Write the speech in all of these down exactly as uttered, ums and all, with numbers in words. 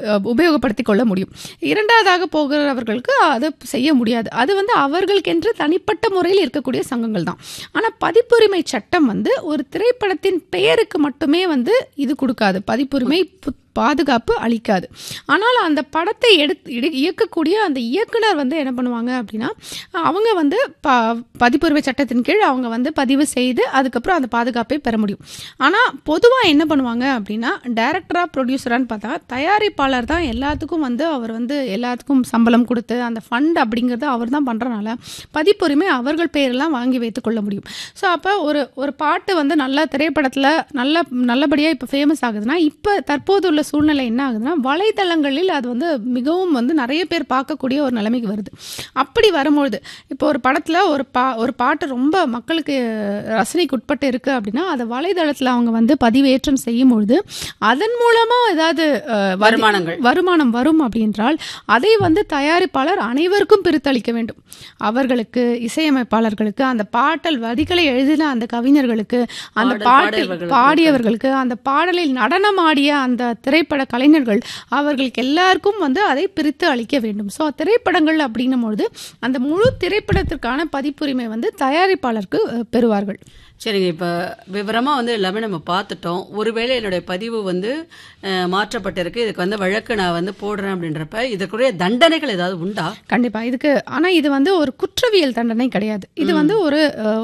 உபயோகப்படுத்திக் கொள்ள முடியும். இரண்டாவதாக போகிறவர்களுக்கு அதை செய்ய முடியாது. அது வந்து அவர்களுக்கென்று தனிப்பட்ட முறையில் இருக்கக்கூடிய சங்கங்கள் தான். ஆனால் பதிப்புரிமை சட்டம் வந்து ஒரு திரைப்படத்தின் பெயருக்கு மட்டுமே வந்து இது கொடுக்காது, பதிப்புரிமை பாதுகாப்பு அளிக்காது. ஆனால் அந்த படத்தை எடுத்து இயக்கக்கூடிய அந்த இயக்குனர் வந்து என்ன பண்ணுவாங்க அப்படின்னா, அவங்க வந்து ப பதிப்புரிமை சட்டத்தின் கீழ் அவங்க வந்து பதிவு செய்து அதுக்கப்புறம் அந்த பாதுகாப்பை பெற முடியும். ஆனால் பொதுவாக என்ன பண்ணுவாங்க அப்படின்னா, டைரக்டராக ப்ரொடியூசரான்னு பார்த்தா தயாரிப்பாளர் தான் எல்லாத்துக்கும் வந்து அவர் வந்து எல்லாத்துக்கும் சம்பளம் கொடுத்து அந்த ஃபண்ட் அப்படிங்கிறத அவர் தான் பண்ணுறனால பதிப்புரிமை அவர்கள் பெயரெல்லாம் வாங்கி வைத்துக் கொள்ள முடியும். ஸோ அப்போ ஒரு ஒரு பாட்டு வந்து நல்ல திரைப்படத்தில் நல்ல நல்லபடியாக இப்போ ஃபேமஸ் ஆகுதுன்னா, இப்போ தற்போது உள்ள சூழ்நிலை என்ன ஆகுதுன்னா, வலைதளங்களில் அது வந்து மிகவும் வந்து நிறைய பேர் பார்க்கக்கூடிய ஒரு நிலைமைக்கு வருது. அப்படி வரும்பொழுது இப்போ ஒரு படத்தில் ஒரு பா ஒரு பாட்டு ரொம்ப மக்களுக்கு ரசனைக்கு உட்பட்டு இருக்குது அப்படின்னா, அதை வலைதளத்தில் அவங்க வந்து பதிவேற்றம் செய்யும் பொழுது அதன் மூலமாக ஏதாவது வருமானங்கள் வருமானம் வரும் அப்படின்றால் அதை வந்து தயாரிப்பாளர் அனைவருக்கும் பிரித்தளிக்க வேண்டும். அவர்களுக்கு, இசையமைப்பாளர்களுக்கு, அந்த பாடல் வரிகளை எழுதின அந்த கவிஞர்களுக்கு, அந்த பாட்டில் பாடியவர்களுக்கு, அந்த பாடலில் நடனமாடிய அந்த திரைப்பட கலைஞர்கள், அவர்களுக்கு எல்லாருக்கும் வந்து அதை பிரித்து அளிக்க வேண்டும். ஸோ திரைப்படங்கள் அப்படின்னும் பொழுது அந்த முழு திரைப்படத்திற்கான பதிப்புரிமை வந்து தயாரிப்பாளருக்கு பெறுவார்கள். சரிங்க, இப்போ விவரமாக வந்து எல்லாமே நம்ம பார்த்துட்டோம். ஒருவேளை என்னுடைய பதிவு வந்து மாற்றப்பட்டிருக்கு, இதுக்கு வந்து வழக்கு நான் வந்து போடுறேன் அப்படின்றப்ப இதற்குரிய தண்டனைகள் ஏதாவது உண்டா? கண்டிப்பாக இதுக்கு, ஆனால் இது வந்து ஒரு குற்றவியல் தண்டனை கிடையாது. இது வந்து ஒரு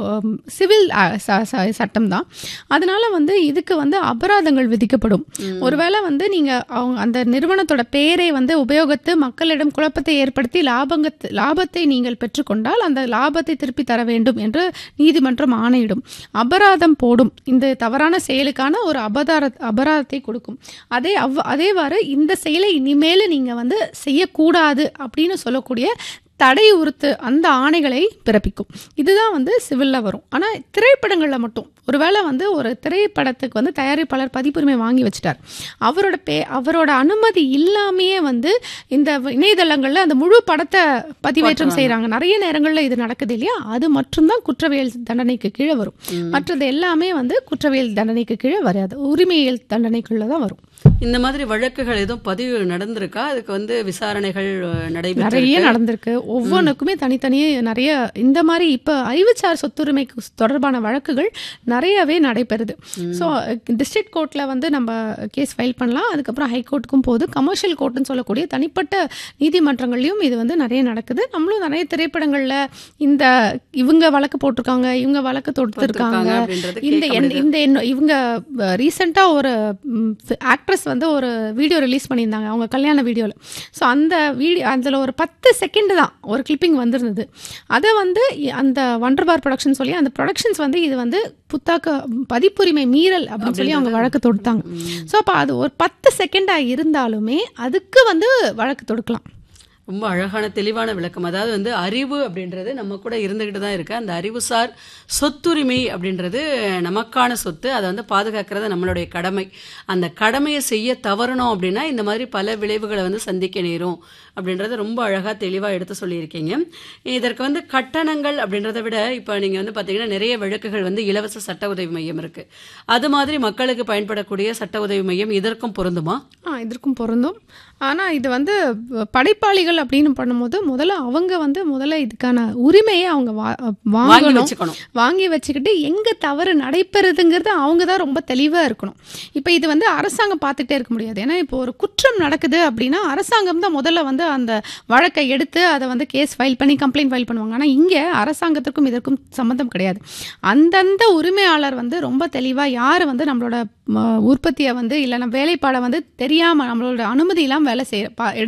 சிவில் சட்டம் தான். அதனால வந்து இதுக்கு வந்து அபராதங்கள் விதிக்கப்படும். ஒருவேளை வந்து நீங்கள் அவங்க அந்த நிறுவனத்தோட பெயரை வந்து உபயோகித்து மக்களிடம் குழப்பத்தை ஏற்படுத்தி லாபங்கத்தை லாபத்தை நீங்கள் பெற்றுக்கொண்டால் அந்த லாபத்தை திருப்பி தர வேண்டும் என்று நீதிமன்றம் ஆணையிடும். அபராதம் போடும். இந்த தவறான செயலுக்கான ஒரு அபராத அபராதத்தை கொடுக்கும். அதே அவ் அதேவாறு இந்த செயலை இனிமேல் நீங்கள் வந்து செய்யக்கூடாது அப்படின்னு சொல்லக்கூடிய தடை உறுத்து அந்த ஆணைகளை பிறப்பிக்கும். இதுதான் வந்து சிவிலில் வரும். ஆனால் திரைப்படங்களில் மட்டும் ஒருவேளை வந்து ஒரு திரைப்படத்துக்கு வந்து தயாரிப்பாளர் பதிப்புரிமை வாங்கி வச்சுட்டார், அவரோட பே அவரோட அனுமதி இல்லாமையே வந்து இந்த இணையதளங்களில் அந்த முழு படத்தை பதிவேற்றம் செய்கிறாங்க. நிறைய நேரங்களில் இது நடக்குது இல்லையா? அது மட்டும்தான் குற்றவியல் தண்டனைக்கு கீழே வரும். மற்றது எல்லாமே வந்து குற்றவியல் தண்டனைக்கு கீழே வராது, உரிமையியல் தண்டனைக்குள்ளே தான் வரும். இந்த மாதிரி வழக்குகள் எதுவும் பதிவு நடந்திருக்கா? அதுக்கு வந்து விசாரணைகள் நடைபெற்று நிறைய நடந்திருக்கு. ஒவ்வொன்றுக்குமே தனித்தனியே நிறைய இந்த மாதிரி இப்போ அறிவுசார் சொத்துரிமைக்கு தொடர்பான வழக்குகள் நிறையவே நடைபெறுது. ஸோ டிஸ்ட்ரிக்ட் கோர்ட்டில் வந்து நம்ம கேஸ் ஃபைல் பண்ணலாம். அதுக்கப்புறம் ஹைகோர்ட்டுக்கும் போது கமர்ஷியல் கோர்ட்டுன்னு சொல்லக்கூடிய தனிப்பட்ட நீதிமன்றங்கள்லையும் இது வந்து நிறைய நடக்குது. நம்மளும் நிறைய திரைப்படங்களில் இந்த இவங்க வழக்கு போட்டிருக்காங்க, இவங்க வழக்கு தொடுத்துருக்காங்க, இந்த இந்த இவங்க ரீசெண்டாக ஒரு ஆக்ட்ரஸ் வந்து ஒரு வீடியோ ரிலீஸ் பண்ணியிருந்தாங்க அவங்க கல்யாண வீடியோவில். ஸோ அந்த வீடியோ அதில் ஒரு பத்து செகண்ட் தான் ஒரு கிளிப்பிங் வந்திருந்தது. அதை வந்து அந்த வண்டர் பார் ப்ரொடக்ஷன் சொல்லி அந்த ப்ரொடக்ஷன்ஸ் வந்து இது வந்து புத்தாக்க பதிப்புரிமை மீறல் அப்படின்னு சொல்லி அவங்க வழக்கு தொடுத்தாங்க. ஸோ அப்போ அது ஒரு பத்து செகண்டாக இருந்தாலுமே அதுக்கு வந்து வழக்கு தொடுக்கலாம். ரொம்ப அழகான தெளிவான விளக்கம். அதாவது வந்து அறிவு அப்படின்றது நம்ம கூட இருந்துகிட்டு தான் இருக்கு. அந்த அறிவுசார் சொத்துரிமை அப்படின்றது நமக்கான சொத்து, அதை வந்து பாதுகாக்கிறது நம்மளுடைய கடமை. அந்த கடமையை செய்ய தவறணும் அப்படின்னா இந்த மாதிரி பல விளைவுகளை வந்து சந்திக்க நேரும் அப்படின்றத ரொம்ப அழகாக தெளிவாக எடுத்து சொல்லியிருக்கீங்க. இதற்கு வந்து கட்டணங்கள் அப்படின்றத விட இப்போ நீங்கள் வந்து பார்த்தீங்கன்னா நிறைய வழக்குகள் வந்து இலவச சட்ட உதவி மையம் இருக்குது. அது மாதிரி மக்களுக்கு பயன்படக்கூடிய சட்ட உதவி மையம் இதற்கும் பொருந்துமா? ஆ இதற்கும் பொருந்தும். ஆனால் இது வந்து படைப்பாளிகள் அப்படின்னு பண்ணும்போது முதல்ல அவங்க வந்து முதல்ல இதுக்கான உரிமையை அவங்க வாங்கணும். வாங்கி வச்சுக்கிட்டு எங்கே தவறு நடைபெறுதுங்கிறது அவங்க தான் ரொம்ப தெளிவாக இருக்கணும். இப்போ இது வந்து அரசாங்கம் பார்த்துட்டே இருக்க முடியாது. ஏன்னா இப்போ ஒரு குற்றம் நடக்குது அப்படின்னா அரசாங்கம் தான் முதல்ல வந்து அந்த வழக்கை எடுத்து அதை வந்து கேஸ் ஃபைல் பண்ணி கம்ப்ளைண்ட் ஃபைல் பண்ணுவாங்க. ஆனால் இங்கே அரசாங்கத்திற்கும் இதற்கும் சம்மந்தம் கிடையாது. அந்தந்த உரிமையாளர் வந்து ரொம்ப தெளிவாக யார் வந்து நம்மளோட உற்பத்தியை வந்து இல்லைன்னா வேலைப்பாடை வந்து தெரியாமல் நம்மளோட அனுமதி இல்லாமல் வேலை செய்ய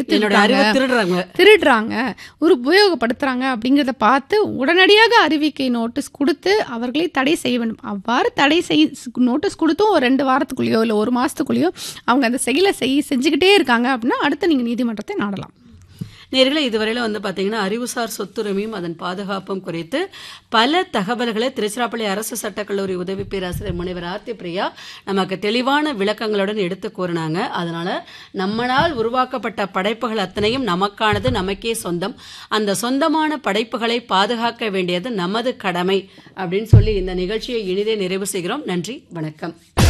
எடுத்து திருடுறாங்க, ஒரு உபயோகப்படுத்துறாங்க அப்படிங்கிறத பார்த்து உடனடியாக அறிவிக்கை நோட்டீஸ் கொடுத்து அவர்களை தடை செய்ய வேண்டும். அவ்வாறு தடை செய் நோட்டீஸ் கொடுத்தும் ஒரு ரெண்டு வாரத்துக்குள்ளேயோ இல்லை ஒரு மாதத்துக்குள்ளேயோ அவங்க அந்த செயலை செய் செஞ்சுக்கிட்டே இருக்காங்க அப்படின்னா அடுத்து நீங்கள் நீதிமன்றத்தை நாடலாம். நேர்களே, இதுவரையில் வந்து பார்த்தீங்கன்னா அறிவுசார் சொத்துரிமையும் அதன் பாதுகாப்பும் குறித்து பல தகவல்களை திருச்சிராப்பள்ளி அரசு சட்டக்கல்லூரி உதவி பேராசிரியர் முனைவர் ஆர்த்தி பிரியா நமக்கு தெளிவான விளக்கங்களுடன் எடுத்து கூறினாங்க. அதனால நம்மளால் உருவாக்கப்பட்ட படைப்புகள் அத்தனையும் நமக்கானது, நமக்கே சொந்தம். அந்த சொந்தமான படைப்புகளை பாதுகாக்க வேண்டியது நமது கடமை அப்படின்னு சொல்லி இந்த நிகழ்ச்சியை இனிதே நிறைவு செய்கிறோம். நன்றி, வணக்கம்.